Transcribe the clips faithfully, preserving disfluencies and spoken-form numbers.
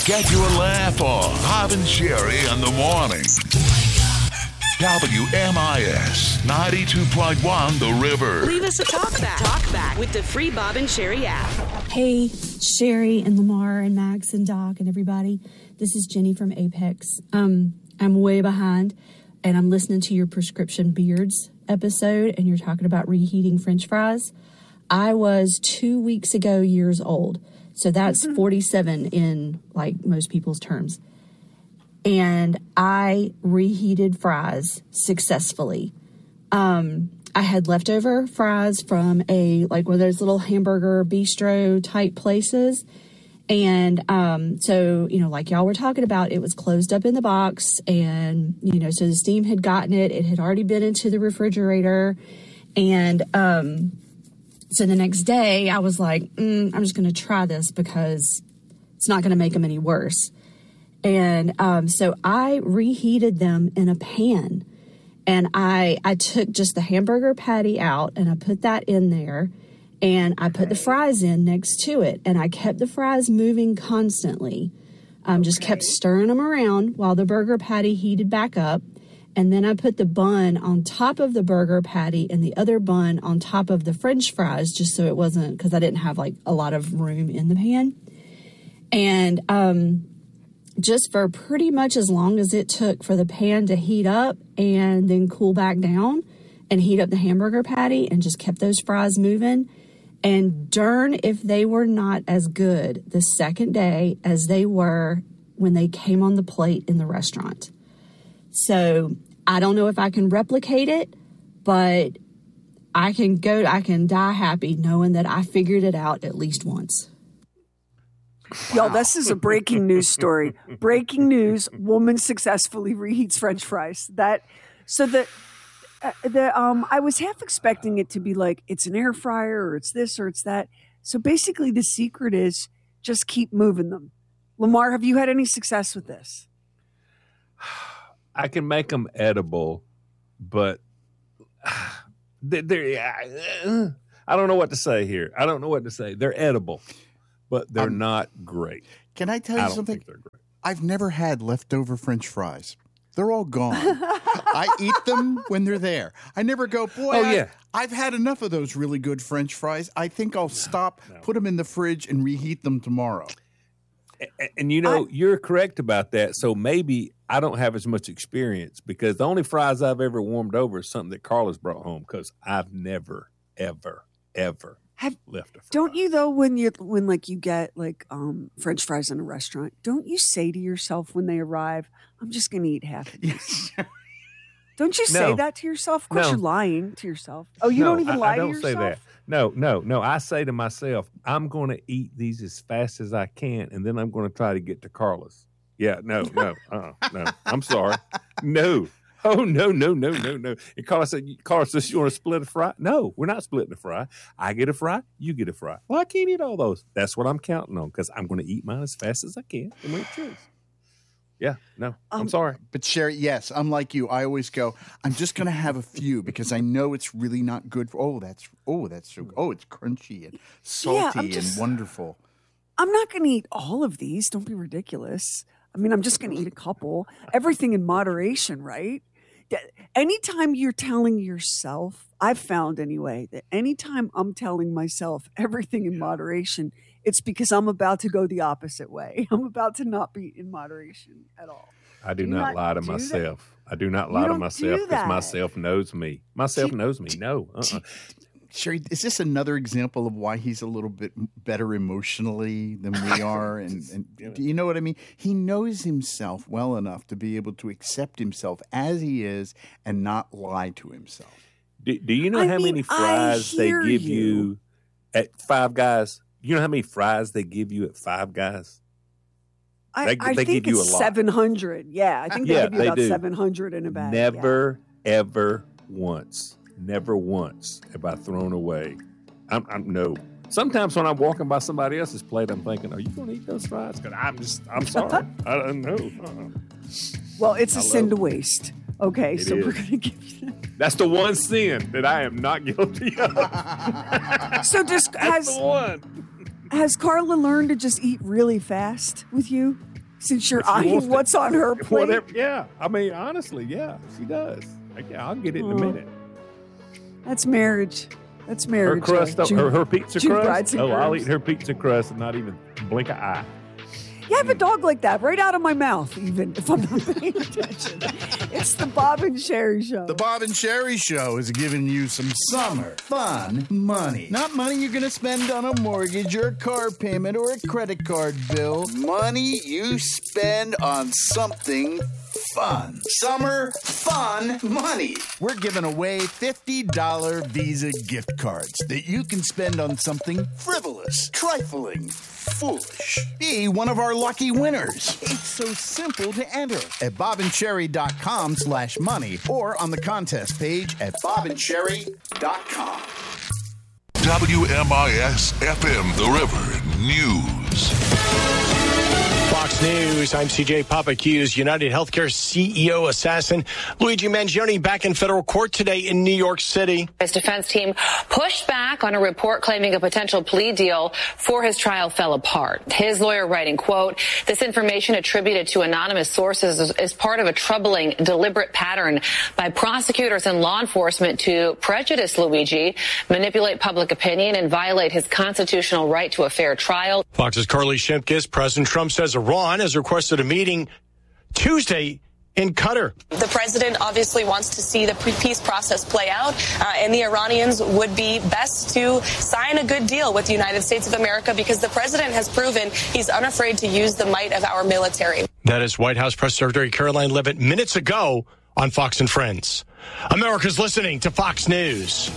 Get your laugh on. Bob and Sherry in the morning. W M I S ninety-two point one The River. Leave us a talk back. Talk back with the free Bob and Sherry app. Hey, Sherry and Lamar and Max and Doc and everybody. This is Jenny from Apex. Um, I'm way behind, and I'm listening to your Prescription Beards episode, and you're talking about reheating French fries. I was two weeks ago years old, so that's mm-hmm. forty-seven in, like, most people's terms. And I reheated fries successfully. Um, I had leftover fries from a, like, one of those little hamburger bistro type places. And um, so, you know, like y'all were talking about, it was closed up in the box. And, you know, so the steam had gotten it. It had already been into the refrigerator. And um, so the next day I was like, mm, I'm just going to try this because it's not going to make them any worse. And um, so I reheated them in a pan, and I I took just the hamburger patty out, and I put that in there, and I put the fries in next to it, and I kept the fries moving constantly. Um, just kept stirring them around while the burger patty heated back up, and then I put the bun on top of the burger patty and the other bun on top of the French fries, just so it wasn't, because I didn't have like a lot of room in the pan. And um just for pretty much as long as it took for the pan to heat up and then cool back down and heat up the hamburger patty, and just kept those fries moving. And darn if they were not as good the second day as they were when they came on the plate in the restaurant. So I don't know if I can replicate it, but I can go, I can die happy knowing that I figured it out at least once. Wow. Yo, this is a breaking news story. Breaking news: woman successfully reheats French fries. That so the uh, the um I was half expecting it to be like it's an air fryer or it's this or it's that. So basically, the secret is just keep moving them. Lamar, have you had any success with this? I can make them edible, but they're, they're, I don't know what to say here. I don't know what to say. They're edible. But they're um, not great. Can I tell you I don't something? Think they're great. I've never had leftover French fries. They're all gone. I eat them when they're there. I never go, boy, oh, I, yeah. I've had enough of those really good French fries. I think I'll stop, no. put them in the fridge, and reheat them tomorrow. And, and you know, I, you're correct about that. So maybe I don't have as much experience, because the only fries I've ever warmed over is something that Carla's brought home, because I've never, ever, ever Have, left a fry. Don't you though, when you when like you get like um French fries in a restaurant, don't you say to yourself when they arrive, I'm just gonna eat half of these? Don't you say no. that to yourself? Of course no. you're lying to yourself. Oh, you no, don't even I, lie I don't to yourself? say that. No, no, no. I say to myself, I'm going to eat these as fast as I can, and then I'm going to try to get to Carla's. Yeah, no, no, uh, no. I'm sorry. No. Oh, no, no, no, no, no. And Carla said, Carla says, you want to split a fry? No, we're not splitting a fry. I get a fry, you get a fry. Well, I can't eat all those. That's what I'm counting on, because I'm going to eat mine as fast as I can and make choice. Yeah, no, um, I'm sorry. But Sherry, yes, I'm like you. I always go, I'm just going to have a few because I know it's really not good. For, oh, that's, oh, that's so, oh, it's crunchy and salty yeah, just, and wonderful. I'm not going to eat all of these. Don't be ridiculous. I mean, I'm just going to eat a couple. Everything in moderation, right? Anytime you're telling yourself, I've found anyway, that anytime I'm telling myself everything in moderation, it's because I'm about to go the opposite way. I'm about to not be in moderation at all. I do, do not, not lie to myself. That? I do not lie you to myself because myself knows me. Myself T- knows me. No. Uh-uh. T- Sherry, is this another example of why he's a little bit better emotionally than we are? And, and do you know what I mean? He knows himself well enough to be able to accept himself as he is and not lie to himself. Do, do you know I how mean, many fries they give you. you at Five Guys? You know how many fries they give you at Five Guys? I, They, I they think give you it's a lot. seven hundred. Yeah, I think they Yeah, give you they about do. seven hundred in a bag. Never, yeah. ever once. Never once have I thrown away. I'm, I'm no. Sometimes when I'm walking by somebody else's plate, I'm thinking, "Are you going to eat those fries?" Because I'm just, I'm sorry, I don't know. Uh-uh. Well, it's I a sin to it. waste. Okay, It so is. we're going to give you that. That's the one sin that I am not guilty of. So just That's has the one. has Carla learned to just eat really fast with you? Since you're If she eyeing wants to- what's on her if plate. whatever- yeah, I mean, honestly, yeah, she does. Yeah, I'll get it in a Oh. minute. That's marriage. That's Her marriage. crust, uh, her, Jude- her pizza Jude crust. Brides and Oh, I'll Curves. eat her pizza crust and not even blink an eye. You have a dog like that right out of my mouth, even if I'm not paying attention. It's the Bob and Sherry Show. The Bob and Sherry Show is giving you some summer fun money. Not money you're going to spend on a mortgage or a car payment or a credit card bill. Money you spend on something fun. Summer fun money. We're giving away fifty dollars Visa gift cards that you can spend on something frivolous, trifling, foolish. Be one of our lucky winners. It's so simple to enter at bobandcherry.com slash money or on the contest page at bobandcherry dot com. W M I S F M, The River News. Fox News, I'm C J Pop. Accused United Healthcare C E O assassin Luigi Mangione back in federal court today in New York City. His defense team pushed back on a report claiming a potential plea deal for his trial fell apart. His lawyer writing, quote, this information attributed to anonymous sources is, is part of a troubling, deliberate pattern by prosecutors and law enforcement to prejudice Luigi, manipulate public opinion, and violate his constitutional right to a fair trial. Fox's Carly Shimkus. President Trump says Iran has requested a meeting Tuesday in Qatar. The president obviously wants to see the peace process play out, uh, and the Iranians would be best to sign a good deal with the United States of America because the president has proven he's unafraid to use the might of our military. That is White House Press Secretary Caroline Leavitt minutes ago on Fox and Friends. America's listening to Fox News.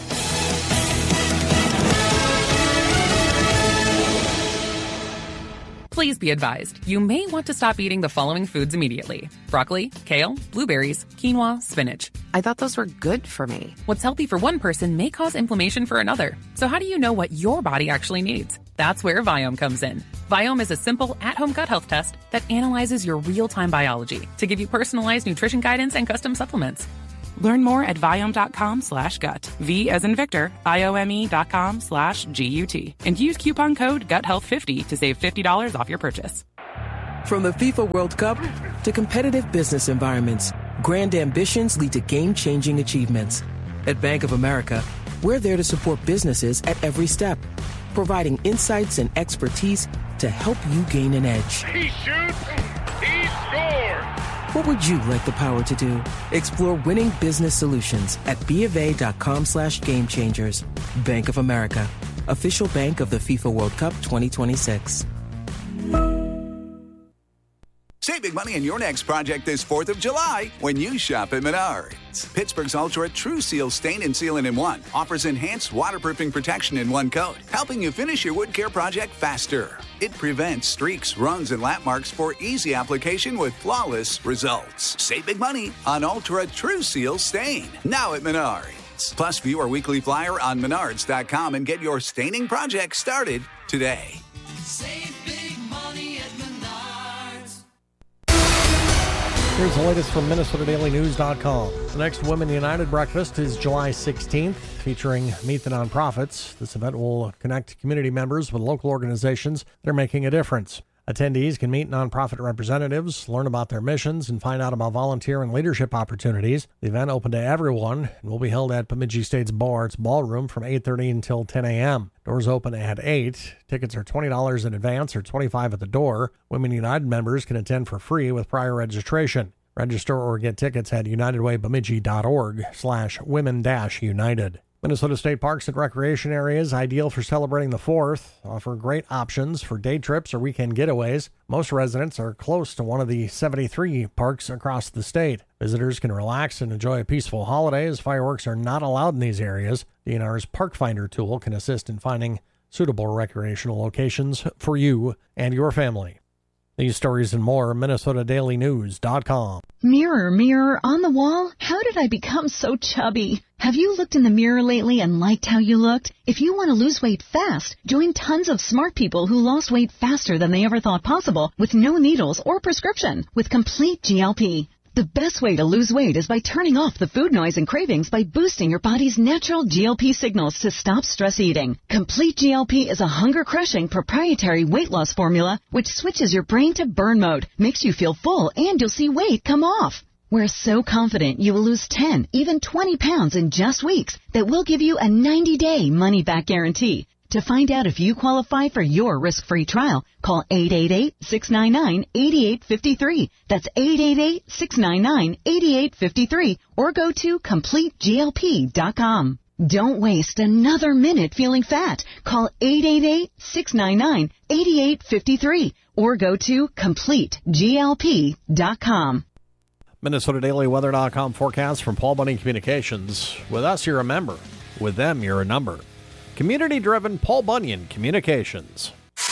Please be advised, you may want to stop eating the following foods immediately. Broccoli, kale, blueberries, quinoa, spinach. I thought those were good for me. What's healthy for one person may cause inflammation for another. So how do you know what your body actually needs? That's where Viome comes in. Viome is a simple, at-home gut health test that analyzes your real-time biology to give you personalized nutrition guidance and custom supplements. Learn more at Viome.com slash gut. V as in Victor, I-O-M-E dot com slash G-U-T. And use coupon code gut health fifty to save fifty dollars off your purchase. From the FIFA World Cup to competitive business environments, grand ambitions lead to game-changing achievements. At Bank of America, we're there to support businesses at every step, providing insights and expertise to help you gain an edge. He shoots, he scores! What would you like the power to do? Explore winning business solutions at BofA.com slash game changers. Bank of America, official bank of the FIFA World Cup twenty twenty-six. Save big money on your next project this fourth of July when you shop at Menards. Pittsburgh's Ultra True Seal Stain and Sealant in One offers enhanced waterproofing protection in one coat, helping you finish your wood care project faster. It prevents streaks, runs, and lap marks for easy application with flawless results. Save big money on Ultra True Seal Stain, now at Menards. Plus, view our weekly flyer on menards dot com and get your staining project started today. Save big money at Menards. Here's the latest from Minnesota Daily News dot com. The next Women United breakfast is July sixteenth, featuring Meet the Nonprofits. This event will connect community members with local organizations that are making a difference. Attendees can meet nonprofit representatives, learn about their missions, and find out about volunteer and leadership opportunities. The event open to everyone and will be held at Bemidji State's Bart's Ballroom from eight thirty until ten a.m. Doors open at eight. Tickets are twenty dollars in advance or twenty-five dollars at the door. Women United members can attend for free with prior registration. Register or get tickets at unitedwaybemidji.org slash women dash united. Minnesota State Parks and Recreation Areas, ideal for celebrating the fourth, offer great options for day trips or weekend getaways. Most residents are close to one of the seventy-three parks across the state. Visitors can relax and enjoy a peaceful holiday as fireworks are not allowed in these areas. D N R's Park Finder tool can assist in finding suitable recreational locations for you and your family. These stories and more, Minnesota Daily News dot com. Mirror, mirror on the wall, how did I become so chubby? Have you looked in the mirror lately and liked how you looked? If you want to lose weight fast, join tons of smart people who lost weight faster than they ever thought possible with no needles or prescription with Complete G L P. The best way to lose weight is by turning off the food noise and cravings by boosting your body's natural G L P signals to stop stress eating. Complete G L P is a hunger-crushing proprietary weight loss formula which switches your brain to burn mode, makes you feel full, and you'll see weight come off. We're so confident you will lose ten, even twenty pounds in just weeks that we'll give you a ninety-day money-back guarantee. To find out if you qualify for your risk-free trial, call eight eight eight, six nine nine, eight eight five three. That's eight eight eight, six nine nine, eight eight five three or go to complete G L P dot com. Don't waste another minute feeling fat. Call eight eight eight, six nine nine, eight eight five three or go to complete G L P dot com. Minnesota Daily Weather dot com forecast from Paul Bunyan Communications. With us, you're a member. With them, you're a number. Community-driven Paul Bunyan Communications.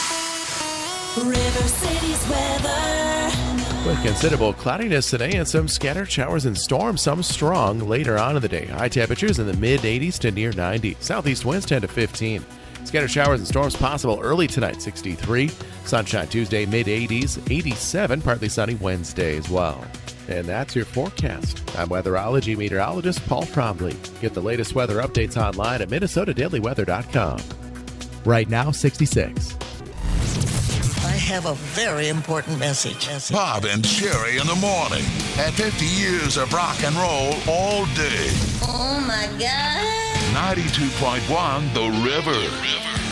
River City's weather. With considerable cloudiness today and some scattered showers and storms, some strong later on in the day. High temperatures in the mid eighties to near ninety. Southeast winds ten to fifteen. Scattered showers and storms possible early tonight, sixty-three. Sunshine Tuesday, mid eighties, eighty-seven. Partly sunny Wednesday as well. And that's your forecast. I'm weatherology meteorologist Paul Trombley. Get the latest weather updates online at Minnesota Daily Weather dot com. Right now, sixty-six. I have a very important message. Bob and Sherry in the morning. At fifty years of rock and roll all day. Oh, my God. ninety-two point one The River.